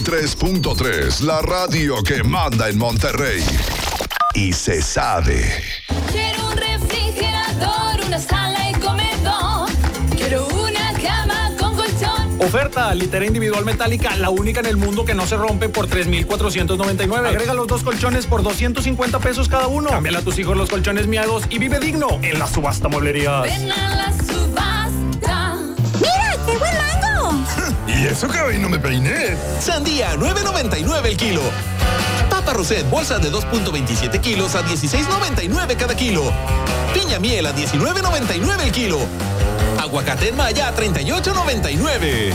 93.3, la radio que manda en Monterrey. Y se sabe. Quiero un refrigerador, una sala y comedor. Quiero una cama con colchón. Oferta, litera individual metálica, la única en el mundo que no se rompe, por $3,499. Agrega los 2 colchones por $250 cada uno. Cámbiale a tus hijos los colchones miados y vive digno en la subasta mueblerías. Ven a la subasta. ¡Mira, qué buen mango! ¿Y eso que hoy no me peiné? Sandía, $9.99 el kilo. Papa Roset, bolsa de 2.27 kilos a $16.99 cada kilo. Piña miel a $19.99 el kilo. Aguacate en Maya a $38.99.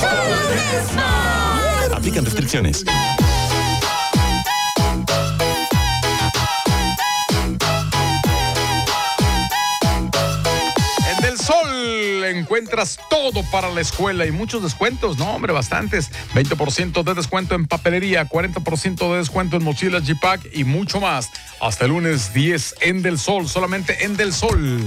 Aplican restricciones. En Del Sol encuentras todo para la escuela y muchos descuentos, no hombre, bastantes. 20% de descuento en papelería, 40% de descuento en mochilas G-Pack y mucho más. Hasta el lunes 10 en Del Sol, solamente en Del Sol.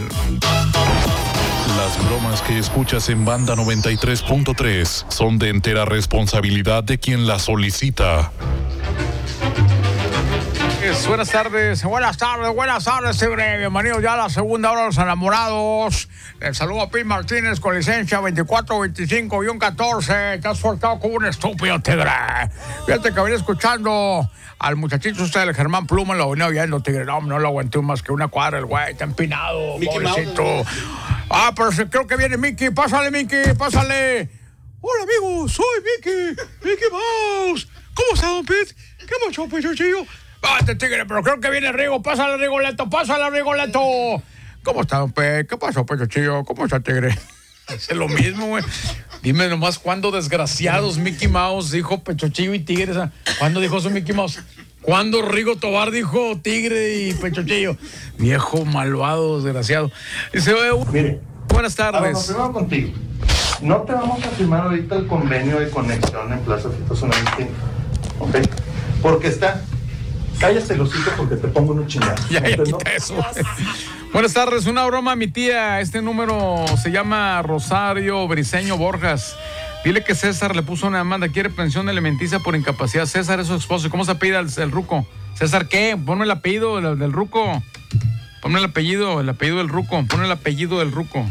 Las bromas que escuchas en Banda 93.3 son de entera responsabilidad de quien las solicita. Buenas tardes, Tigre. Bienvenidos ya a la segunda hora de los enamorados. El saludo a Pete Martínez con licencia 2425-14. Te has soltado como un estúpido, Tigre. Fíjate que venía escuchando al muchachito usted, el Germán Pluma, lo venía oyendo, Tigre. No lo aguanté más que una cuadra, el güey. Está empinado, pobrecito. Pero creo que viene Mickey. Pásale, Mickey, pásale. Hola, amigos, soy Mickey Mouse. ¿Cómo está, don Pete? ¿Qué macho, pechochillo? Tigre, pero creo que viene Rigo. Pásale, Rigoleto. ¿Cómo está, don Pete? ¿Qué pasó, pechochillo? ¿Cómo está, Tigre? Es lo mismo, güey. Dime nomás cuándo desgraciados Mickey Mouse dijo Pechochillo y Tigre. ¿Cuándo dijo eso Mickey Mouse? ¿Cuándo Rigo Tobar dijo Tigre y Pechochillo? Viejo malvado, desgraciado. Dice, mire, buenas tardes. Primero contigo. No te vamos a firmar ahorita el convenio de conexión en Plaza Fiesta Zona Distinta. ¿Ok? Porque está... Cállate los hocico porque te pongo unos chingados. Ya quita eso. Buenas tardes, una broma a mi tía. Este número se llama Rosario Briceño Borjas. Dile que César le puso una demanda, quiere pensión alimenticia por incapacidad. César es su esposo. ¿Cómo se apellida el ruco? ¿César qué? Ponme el apellido del ruco. Ponme el apellido del ruco. Ponme el apellido del ruco.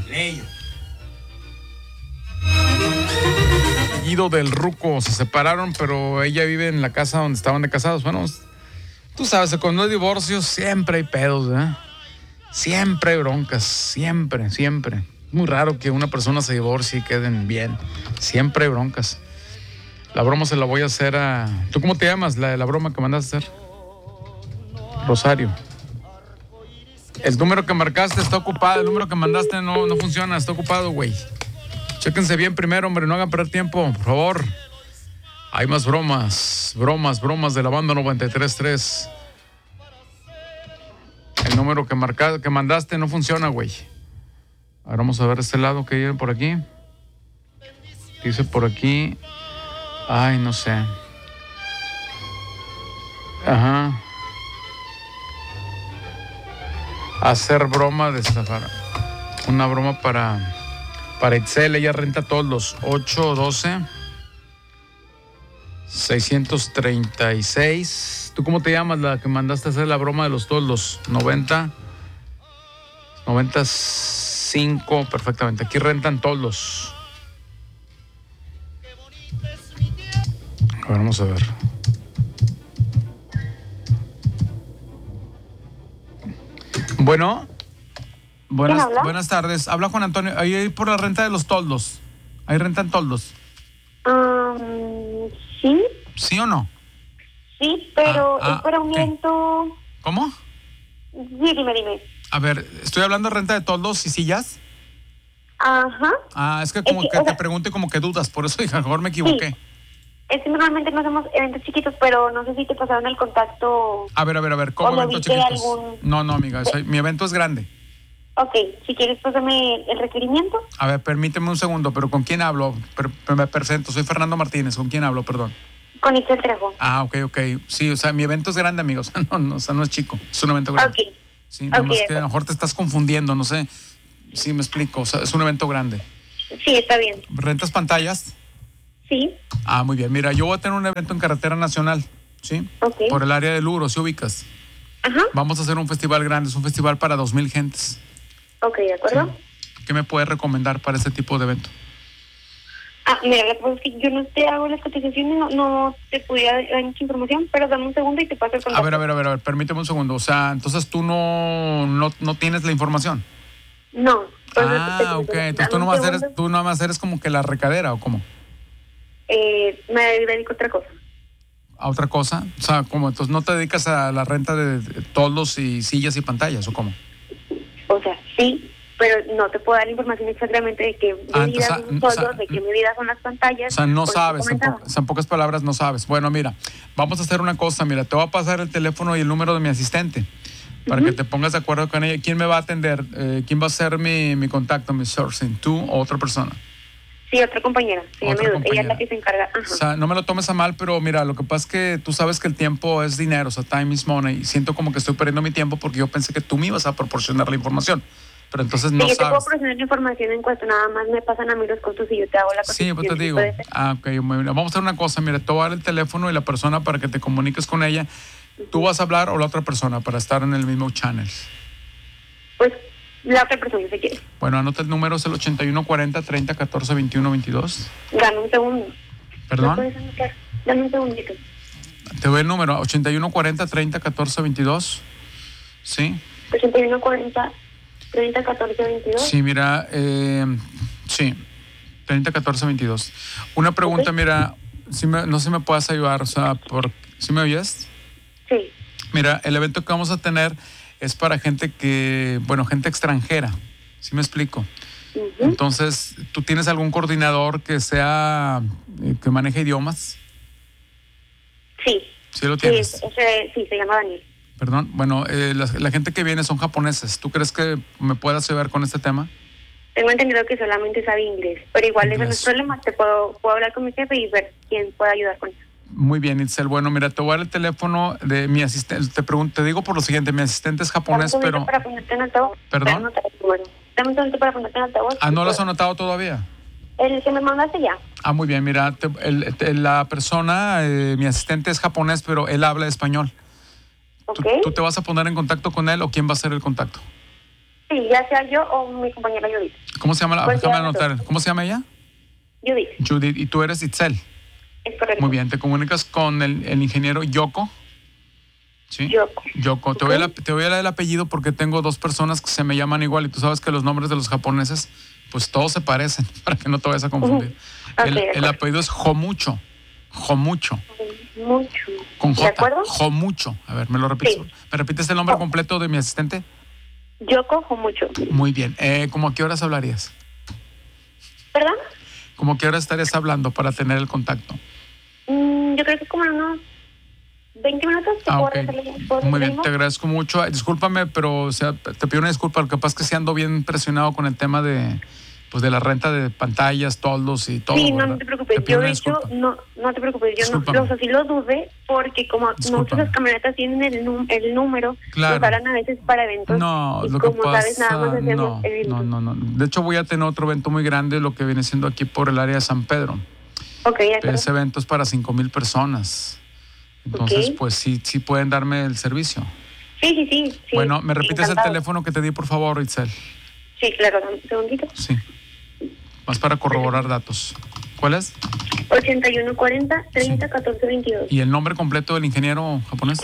Apellido del ruco. Se separaron, pero ella vive en la casa donde estaban de casados. Bueno, tú sabes, cuando hay divorcios siempre hay pedos, ¿eh? Siempre hay broncas, siempre. Muy raro que una persona se divorcie y queden bien. Siempre hay broncas. La broma se la voy a hacer a... ¿Tú cómo te llamas? La broma que mandaste a hacer. Rosario. El número que marcaste está ocupado. El número que mandaste no funciona. Está ocupado, güey. Chéquense bien primero, hombre. No hagan perder tiempo, por favor. Hay más bromas de la banda 93.3. El número que mandaste no funciona, güey. Ahora vamos a ver este lado que viene por aquí. Dice por aquí. Ay, no sé. Ajá. Hacer broma de estafar. Una broma para Itzel. Ella renta todos los 812. 636. ¿Tú cómo te llamas? La que mandaste a hacer la broma de todos los 95. Perfectamente. Aquí rentan todos los. A ver, vamos a ver. Bueno. Buenas tardes. Habla Juan Antonio. Ahí por la renta de los toldos. Ahí rentan toldos. Sí. ¿Sí o no? Sí, pero es para un evento. ¿Cómo? Sí, dime. A ver, estoy hablando de renta de toldos y sillas. Ajá. Es que como que te pregunte como que dudas, por eso dije, a lo mejor me equivoqué. Sí. Es que normalmente no hacemos eventos chiquitos, pero no sé si te pasaron el contacto. A ver, ¿cómo eventos chiquitos? Algún... No, amiga, mi evento es grande. Ok, si quieres, pásame el requerimiento. A ver, permíteme un segundo, pero ¿con quién hablo? Me presento, soy Fernando Martínez, ¿con quién hablo, perdón? Con Itzel Trejo. Ok. Sí, o sea, mi evento es grande, amigos. No es chico, es un evento grande. Ok. Sí, nada más que a lo mejor te estás confundiendo, no sé. Sí, me explico, o sea, es un evento grande. Sí, está bien. ¿Rentas pantallas? Sí. Ah, muy bien. Mira, yo voy a tener un evento en carretera nacional, ¿sí? Ok. Por el área de Luro, ¿sí ubicas? Ajá. Vamos a hacer un festival grande, es un festival para 2,000 gentes. Ok, de acuerdo. ¿Qué me puedes recomendar para este tipo de evento? Mira, la cosa es que yo no te hago las cotizaciones, no te pudiera dar mucha información, pero dame un segundo y te paso el contacto. A ver, permíteme un segundo. O sea, entonces tú no tienes la información. No. Ok. Entonces tú nada más eres como que la recadera, ¿o cómo? Me dedico a otra cosa. ¿A otra cosa? O sea, ¿cómo? Entonces no te dedicas a la renta de toldos y sillas y pantallas, ¿o cómo? O sea, sí, pero no te puedo dar la información exactamente de qué medidas son los toldos, de qué medidas son las pantallas. O sea, no sabes, en pocas palabras no sabes. Bueno, mira, vamos a hacer una cosa, mira, te voy a pasar el teléfono y el número de mi asistente para que te pongas de acuerdo con ella. ¿Quién me va a atender? ¿Quién va a ser mi contacto, mi sourcing? ¿Tú o otra persona? Sí, otra compañera. Ella es la que se encarga. Ajá. O sea, no me lo tomes a mal, pero mira, lo que pasa es que tú sabes que el tiempo es dinero, o sea, time is money. Y siento como que estoy perdiendo mi tiempo porque yo pensé que tú me ibas a proporcionar la información. Pero entonces no sabes. Sí, yo te puedo proporcionar la información en cuanto nada más me pasan a mí los costos y yo te hago la cotización. Sí, pues te digo. Ok, muy bien. Vamos a hacer una cosa, mira, te voy a dar el teléfono y la persona para que te comuniques con ella. ¿Tú vas a hablar o la otra persona para estar en el mismo channel? Pues la otra persona, si quiere. Bueno, anota el número, es el 8140 30 14 21 22. Dame un segundo. ¿Perdón? ¿Me puedes anotar? Dame un segundito. Te doy el número, 8140 30 14 22. ¿Sí? 8140 30 14 22. Sí, mira, sí, 30 14 22. Una pregunta, mira, no sé si me puedes ayudar, o sea, ¿sí me oyes? Sí. Mira, el evento que vamos a tener es para gente gente extranjera, ¿sí me explico? Entonces, ¿tú tienes algún coordinador que que maneje idiomas? Sí. ¿Sí lo tienes? Sí, se llama Daniel. Perdón, bueno, la gente que viene son japoneses. ¿Tú crees que me puedas ayudar con este tema? Tengo entendido que solamente sabe inglés, pero igual eso no es problema. Puedo hablar con mi jefe y ver quién puede ayudar con eso. Muy bien, Itzel. Bueno, mira, te voy a dar el teléfono de mi asistente. Te digo por lo siguiente, mi asistente es japonés, pero... para ponerte en altavoz. ¿Perdón? Dame un segundo para ponerte en altavoz. ¿No lo has anotado todavía? El que me mandaste ya. Muy bien, mira, la persona, mi asistente es japonés, pero él habla español. Okay. ¿Tú te vas a poner en contacto con él o quién va a hacer el contacto? Sí, ya sea yo o mi compañera Judith. ¿Cómo se llama? Déjame anotar. ¿Cómo se llama ella? Judith. Judith. ¿Y tú eres Itzel? Es correcto. Muy bien, te comunicas con el ingeniero Yoko. ¿Sí? Yoko. Okay. Te voy a dar el apellido porque tengo dos personas que se me llaman igual y tú sabes que los nombres de los japoneses, pues todos se parecen, para que no te vayas a confundir. El apellido es Homucho. Mucho. Con J. ¿De acuerdo? Homucho. A ver, ¿me lo repites? Sí. ¿Me repites el nombre completo de mi asistente? Yoko Homucho. Muy bien. ¿Cómo a qué horas hablarías? ¿Perdón? ¿Cómo a qué horas estarías hablando para tener el contacto? Yo creo que como en unos 20 minutos. Okay. Muy bien, te agradezco mucho. Discúlpame, pero te pido una disculpa. Lo que pasa es que sí ando bien presionado con el tema de la renta de pantallas, toldos y todo. Sí, ¿verdad? No te preocupes. Yo de hecho, no te preocupes. Yo sí lo dudé porque como muchas camionetas tienen el número, claro, nos hablan a veces para eventos. No, y lo como que pasa, sabes, nada más hacemos eventos. No. De hecho, voy a tener otro evento muy grande, lo que viene siendo aquí por el área de San Pedro. Ese evento es para 5,000 personas. Entonces, pues sí pueden darme el servicio. Sí. Bueno, ¿me repites el teléfono que te di, por favor, Itzel? Sí, claro, dame un segundito. Sí. Más para corroborar datos. ¿Cuál es? 8140 30 14 22. ¿Y el nombre completo del ingeniero japonés?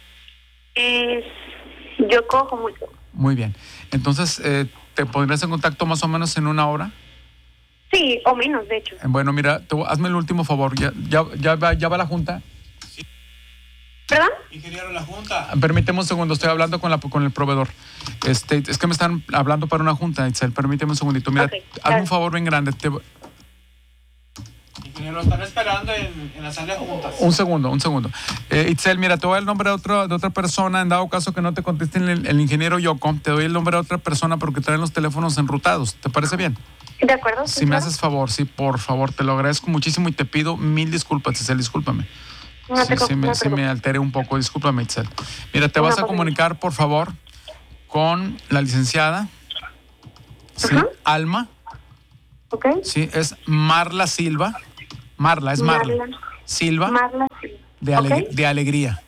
Yoko Homucho. Muy bien. Entonces, ¿te pondrías en contacto más o menos en 1 hora? Sí, o menos, de hecho. Bueno, mira, hazme el último favor. ¿Ya va la junta? ¿Perdón? Ingeniero, la junta. Permíteme un segundo, estoy hablando con el proveedor. Es que me están hablando para una junta, Itzel. Permíteme un segundito. Mira, hazme un favor bien grande. Ingeniero, están esperando en la sala de juntas. Un segundo. Itzel, mira, te doy el nombre de otra persona. En dado caso que no te conteste el ingeniero Yoko, te doy el nombre de otra persona porque traen los teléfonos enrutados. ¿Te parece bien? De acuerdo. Si me haces favor, sí, por favor, te lo agradezco muchísimo y te pido 1000 disculpas, Itzel, discúlpame. Sí me alteré un poco, discúlpame, Itzel. Mira, te vas a comunicar, por favor, con la licenciada, ¿sí? Alma. Ok. Sí, es Marla Silva. Marla, es Marla. Silva. Marla Silva. De Alegría.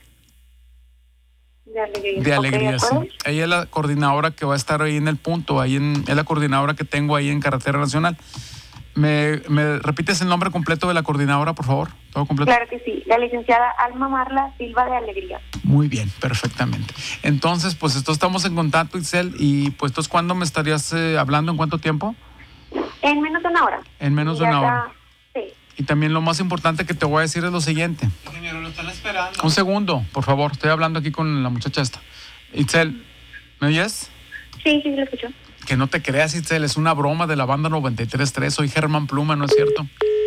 De Alegría, sí. Ella es la coordinadora que va a estar ahí en el punto, es la coordinadora que tengo ahí en Carretera Nacional. ¿Me repites el nombre completo de la coordinadora, por favor? ¿Todo completo? Claro que sí, la licenciada Alma Marla Silva de Alegría. Muy bien, perfectamente. Entonces, pues estamos en contacto, Itzel, y pues entonces, ¿cuándo me estarías hablando? ¿En cuánto tiempo? En menos de una hora. En menos de una hora. Sí. Y también lo más importante que te voy a decir es lo siguiente. Ingeniero, lo están esperando. Un segundo, por favor, estoy hablando aquí con la muchacha esta. Itzel, ¿me oyes? Sí, lo escucho. Que no te creas, Itzel, es una broma de la banda 93.3. Soy Germán Pluma, ¿no es cierto?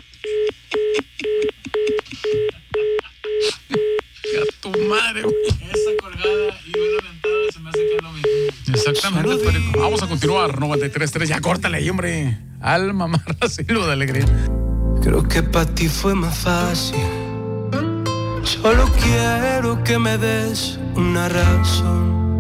A tu madre, güey. Esa colgada y una mentada se me hace que es lo mismo. Exactamente, Perico. Vamos a continuar, 93.3. Ya córtale ahí, hombre. Alma Marla Silva de Alegría. Creo que para ti fue más fácil. Solo quiero que me des una razón